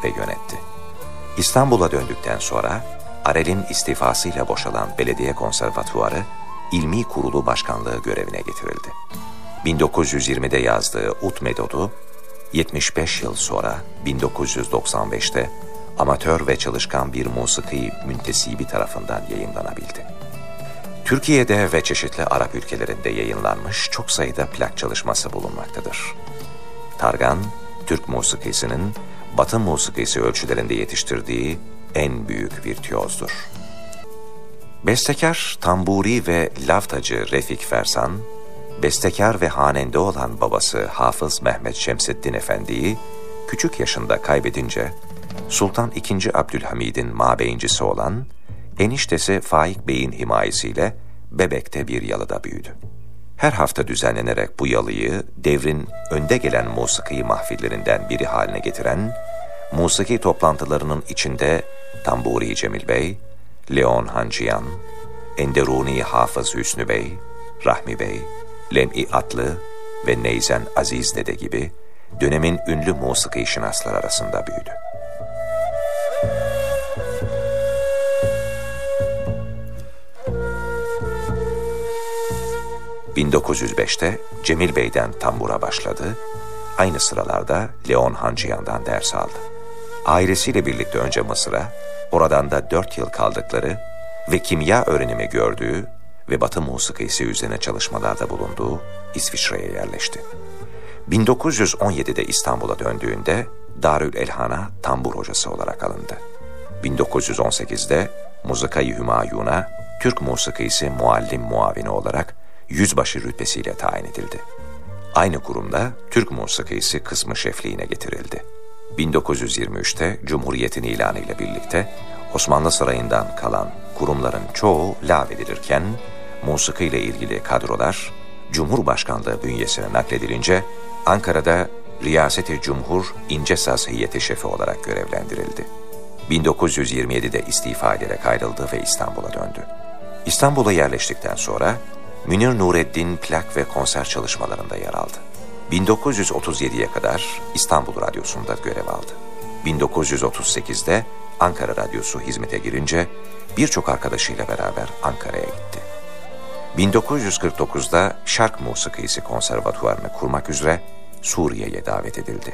ve yönetti. İstanbul'a döndükten sonra Arel'in istifasıyla boşalan Belediye Konservatuvarı İlmi Kurulu Başkanlığı görevine getirildi. 1920'de yazdığı Ut Metodu, 75 yıl sonra 1995'te amatör ve çalışkan bir musiki müntesibi tarafından yayınlanabildi. Türkiye'de ve çeşitli Arap ülkelerinde yayınlanmış çok sayıda plak çalışması bulunmaktadır. Targan, Türk musikisinin Batı musikisi ölçülerinde yetiştirdiği en büyük virtüozdur. Bestekar, tamburi ve laftacı Refik Fersan, bestekar ve hanende olan babası Hafız Mehmet Şemseddin Efendi'yi küçük yaşında kaybedince, Sultan II. Abdülhamid'in mabeyincisi olan eniştesi Faik Bey'in himayesiyle Bebek'te bir yalıda büyüdü. Her hafta düzenlenerek bu yalıyı devrin önde gelen musiki mahfillerinden biri haline getiren, musiki toplantılarının içinde Tamburi Cemil Bey, Leon Hanciyan, Enderuni Hafız Hüsnü Bey, Rahmi Bey, Lem'i Atlı ve Neyzen Aziz Dede gibi dönemin ünlü musiki şinaslar arasında büyüdü. ...1905'te Cemil Bey'den tambura başladı, aynı sıralarda Leon Hanciyan'dan ders aldı. Ailesiyle birlikte önce Mısır'a, oradan da 4 yıl kaldıkları ve kimya öğrenimi gördüğü ve Batı musikisi üzerine çalışmalarda bulunduğu İsviçre'ye yerleşti. 1917'de İstanbul'a döndüğünde Darül Elhan'a tambur hocası olarak alındı. 1918'de Muzika-i Hümayun'a Türk musikisi muallim muavini olarak yüzbaşı rütbesiyle tayin edildi. Aynı kurumda Türk musikisi kısmı şefliğine getirildi. 1923'te Cumhuriyet'in ilanıyla birlikte Osmanlı Sarayı'ndan kalan kurumların çoğu lağvedilirken, musiki ile ilgili kadrolar Cumhurbaşkanlığı bünyesine nakledilince Ankara'da Riyaseti Cumhur İncesaz Heyeti Şefi olarak görevlendirildi. 1927'de istifa ederek ayrıldı ve İstanbul'a döndü. İstanbul'a yerleştikten sonra Münir Nureddin plak ve konser çalışmalarında yer aldı. 1937'ye kadar İstanbul Radyosu'nda görev aldı. 1938'de Ankara Radyosu hizmete girince birçok arkadaşıyla beraber Ankara'ya gitti. 1949'da Şark Musikisi Konservatuvarını kurmak üzere Suriye'ye davet edildi.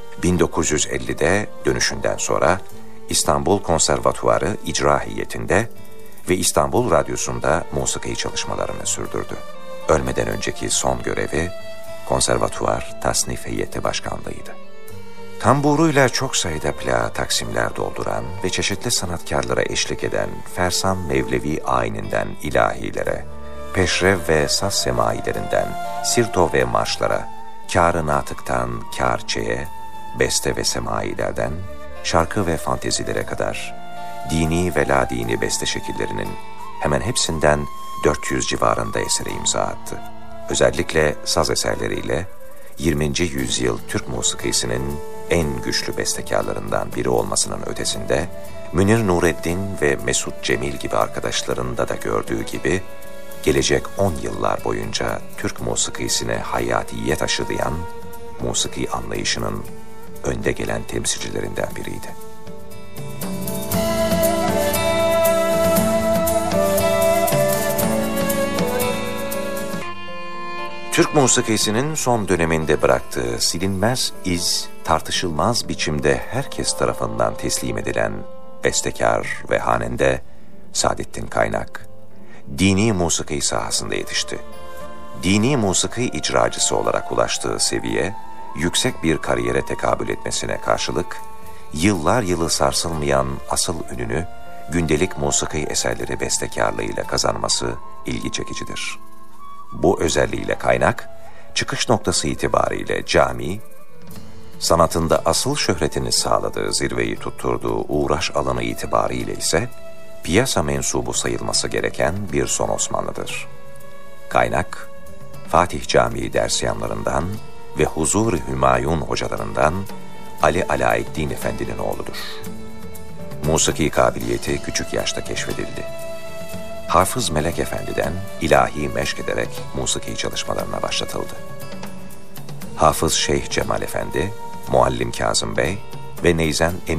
1950'de dönüşünden sonra İstanbul Konservatuvarı İcra Heyeti'nde ve İstanbul Radyosu'nda musiki çalışmalarını sürdürdü. Ölmeden önceki son görevi Konservatuvar Tasnif Heyeti Başkanlığı'ydı. Tamburuyla çok sayıda plağa taksimler dolduran ve çeşitli sanatkarlara eşlik eden Fersan Mevlevi ayininden ilahilere, peşrev ve saz semailerinden sirto ve marşlara, kâr-ı natıktan kârçeye, beste ve semailerden şarkı ve fantezilere kadar dini ve ladini beste şekillerinin hemen hepsinden 400 civarında esere imza attı. Özellikle saz eserleriyle 20. yüzyıl Türk musikisinin en güçlü bestekarlarından biri olmasının ötesinde, Münir Nureddin ve Mesut Cemil gibi arkadaşlarında da gördüğü gibi, gelecek 10 yıllar boyunca Türk musikisine hayatiye taşıyan musiki anlayışının önde gelen temsilcilerinden biriydi. Türk musikisinin son döneminde bıraktığı silinmez iz, tartışılmaz biçimde herkes tarafından teslim edilen bestekar ve hanende Saadettin Kaynak, dini musiki sahasında yetişti. Dini musiki icracısı olarak ulaştığı seviye, yüksek bir kariyere tekabül etmesine karşılık, yıllar yılı sarsılmayan asıl ününü gündelik musiki eserleri bestekarlığıyla kazanması ilgi çekicidir. Bu özelliğiyle Kaynak, çıkış noktası itibariyle cami, sanatında asıl şöhretini sağladığı zirveyi tutturduğu uğraş alanı itibariyle ise piyasa mensubu sayılması gereken bir son Osmanlı'dır. Kaynak, Fatih Camii dersyanlarından ve Huzur-ı Hümayun hocalarından Ali Alaeddin Efendi'nin oğludur. Musiki kabiliyeti küçük yaşta keşfedildi. Hafız Melek Efendi'den ilahi meşk ederek musiki çalışmalarına başlatıldı. Hafız Şeyh Cemal Efendi, Muallim Kazım Bey ve Neyzen Emin